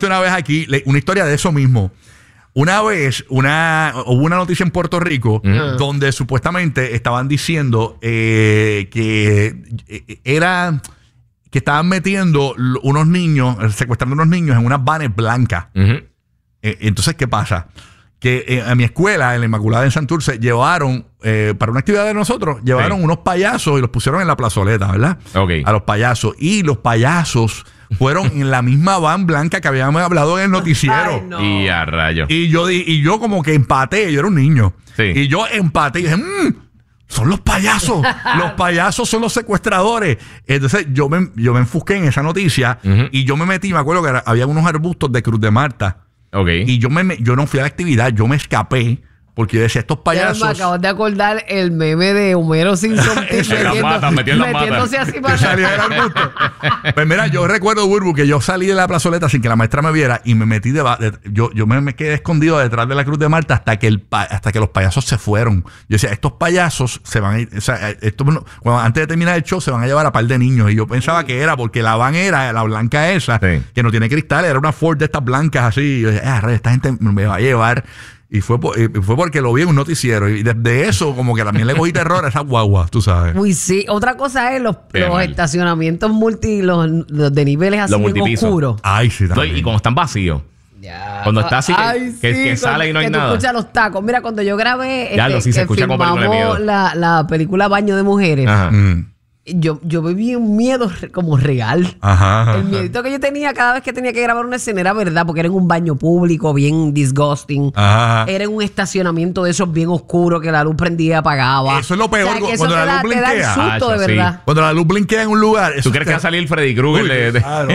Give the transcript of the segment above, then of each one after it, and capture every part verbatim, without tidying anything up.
conté una vez aquí una historia de eso mismo. Una vez, una, hubo una noticia en Puerto Rico uh-huh. donde supuestamente estaban diciendo eh, que eh, era que estaban metiendo unos niños, secuestrando unos niños en unas vanes blancas. Uh-huh. Eh, entonces, ¿qué pasa? Que eh, a mi escuela, en la Inmaculada en Santurce, llevaron, eh, para una actividad de nosotros, llevaron sí. unos payasos y los pusieron en la plazoleta, ¿verdad? Okay. A los payasos. Y los payasos fueron en la misma van blanca que habíamos hablado en el noticiero. Ay, no. Y a rayos. Y yo, y yo como que empaté, yo era un niño. Sí. Y yo empaté y dije, mmm, son los payasos. Los payasos son los secuestradores. Entonces yo me, yo me enfusqué en esa noticia uh-huh. y yo me metí, me acuerdo que era, había unos arbustos de Cruz de Marta. Okay. Y yo me yo no fui a la actividad, yo me escapé. Porque yo decía, estos payasos... Ya me acabo de acordar el meme de Homero Simpson metiendo, mata, metiendo metiéndose así para salía del arbusto. Pues mira, yo recuerdo, Burbu, que yo salí de la plazoleta sin que la maestra me viera y me metí de... de yo yo me, me quedé escondido detrás de la Cruz de Marta hasta que el hasta que los payasos se fueron. Yo decía, estos payasos se van a ir... O sea, esto, cuando, antes de terminar el show se van a llevar a par de niños. Y yo pensaba sí. que era porque la van era, la blanca esa, sí. que no tiene cristales, era una Ford de estas blancas así. Y yo decía, ah, esta gente me va a llevar... Y fue, por, y fue porque lo vi en un noticiero. Y desde eso, como que también le cogí terror a esa guagua, tú sabes. Uy, sí. Otra cosa es los, los estacionamientos multi, los, los de niveles así bien oscuros. Ay, sí, también. Y cuando están vacíos. Ya. Cuando está así, que, Ay, que, sí, que sale y no hay que nada. Tú escuchas los tacos. Mira, cuando yo grabé ya, este, lo, sí, se que escucha filmamos la, la película Baño de Mujeres. Ajá. Mm. Yo, yo viví un miedo como real. Ajá, ajá. El miedito que yo tenía cada vez que tenía que grabar una escena era verdad, porque era en un baño público bien disgusting. Ajá. Era en un estacionamiento de esos bien oscuros que la luz prendía y apagaba. Eso es lo peor, o sea, cuando la da, luz blinquea. Te da el susto, ah, de sí. verdad. Cuando la luz blinquea en un lugar. ¿Tú crees te... que va a salir Freddy Krueger? De, de... Ah,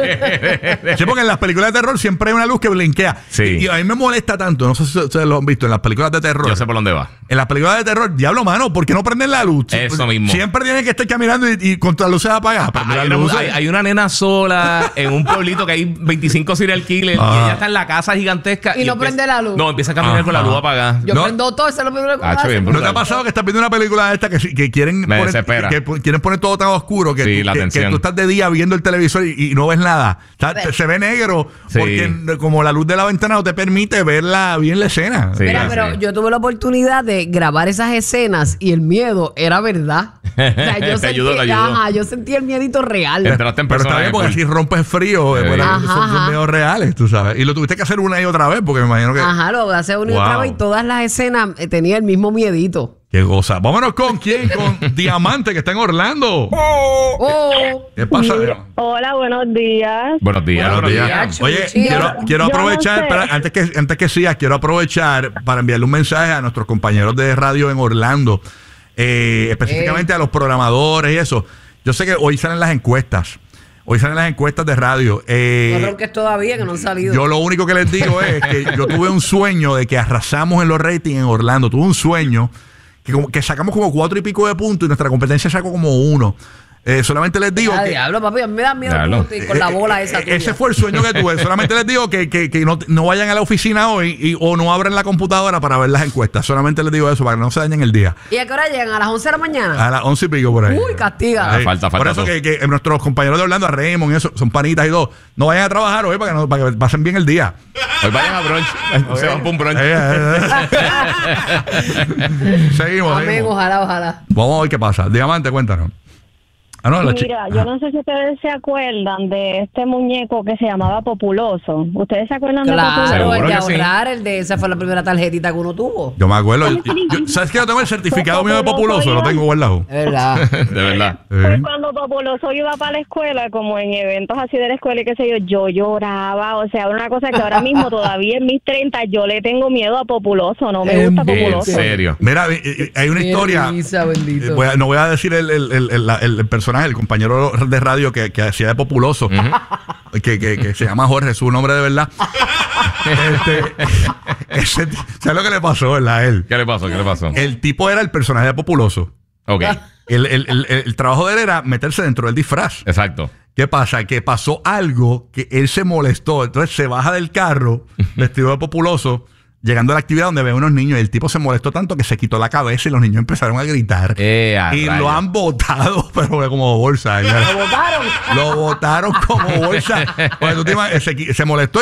no. Sí, porque en las películas de terror siempre hay una luz que blinquea. Sí. Y, y a mí me molesta tanto, no sé si ustedes lo han visto, en las películas de terror. Yo sé por dónde va. En las películas de terror, diablo, mano, ¿por qué no prenden la luz? Eso mismo. Siempre tienen que estar caminando y, y contra las luces apagadas. Ah, hay, una, hay, hay una nena sola en un pueblito que hay veinticinco serial killers ah. y ella está en la casa gigantesca. Y, y no empieza, prende la luz. No, empieza a caminar Ajá. con la luz apagada. Yo no. prendo todo, eso es lo primero que ah, hace. ¿No te ha pasado que estás viendo una película de esta que, que quieren Me poner, desespera. que, que quieren poner todo tan oscuro que, sí, tú, la que, que tú estás de día viendo el televisor y, y no ves nada? O sea, te, se ve negro sí. porque como la luz de la ventana no te permite verla bien la escena. Sí, Mira, pero sí. yo tuve la oportunidad de grabar esas escenas y el miedo era verdad. O sea, yo te sentí, ayudó, te ayudó. Ajá, yo sentí el miedito real. Entraste en pero está bien porque si rompes frío, sí. bueno, ajá, son, son miedos reales, tú sabes. Y lo tuviste que hacer una y otra vez porque me imagino que... Ajá, lo voy a hacer una wow. y otra vez y todas las escenas eh, tenía el mismo miedito. Qué cosa. Vámonos con quién, con Diamante, que está en Orlando. Oh, oh. ¿Qué pasa? Hola, buenos días. Buenos días. Buenos días. días. Oye, quiero, quiero aprovechar, no para, antes que antes que sigas, quiero aprovechar para enviarle un mensaje a nuestros compañeros de radio en Orlando, eh, específicamente eh. a los programadores y eso. Yo sé que hoy salen las encuestas. Hoy salen las encuestas de radio. Eh, no ronques todavía, que no han salido. Yo lo único que les digo es que yo tuve un sueño de que arrasamos en los ratings en Orlando. Tuve un sueño que, como, que sacamos como cuatro y pico de puntos y nuestra competencia sacó como uno. Eh, solamente les digo ya, que... Diablo, papi, a mí me da miedo con la bola esa tuya. Ese fue el sueño que tuve. Solamente les digo que, que, que no, no vayan a la oficina hoy y, o no abran la computadora para ver las encuestas. Solamente les digo eso para que no se dañen el día. ¿Y a qué hora llegan? ¿A las once de la mañana? A las once y pico por ahí. Uy, castiga. Ah, falta, falta por eso que, que nuestros compañeros de Orlando, a Raymond y eso, son panitas y todo. No vayan a trabajar hoy para que, no, para que pasen bien el día. Hoy vayan a brunch. Okay. Se van por un brunch. Seguimos. Amén, seguimos. ojalá, ojalá. Vamos a ver qué pasa. Diamante, cuéntanos. Ah, no, Mira, yo no sé si ustedes se acuerdan de este muñeco que se llamaba Populoso. ¿Ustedes se acuerdan claro, de Populoso? El de ahorrar, sí. el de esa fue la primera tarjetita que uno tuvo. Yo me acuerdo. Yo, yo, ¿Sabes qué? Yo tengo el certificado mío de Populoso, iba, lo tengo guardado. De verdad. De verdad. Pues cuando Populoso iba para la escuela, como en eventos así de la escuela y qué sé yo, yo lloraba. O sea, una cosa que ahora mismo, todavía en mis treinta, yo le tengo miedo a Populoso. No me gusta Populoso. ¿En serio? Mira, hay una historia. Risa, bendito. Voy a, no voy a decir el, el, el, el, el personaje, el compañero de radio que, que hacía de Populoso, uh-huh. que, que, que se llama Jorge, su nombre de verdad. este, ese, ¿sabes lo que le pasó, verdad? A él. ¿Qué le pasó? ¿Qué le pasó? El tipo era el personaje de Populoso. Ok. El, el, el, el trabajo de él era meterse dentro del disfraz. Exacto. ¿Qué pasa? Que pasó algo que él se molestó. Entonces se baja del carro vestido de Populoso, llegando a la actividad donde ve unos niños, y el tipo se molestó tanto que se quitó la cabeza y los niños empezaron a gritar. Eh, a y raya. lo han botado, pero como bolsa. ¿Lo botaron? Lo botaron como bolsa. Pues, tú te imaginas, se, se molestó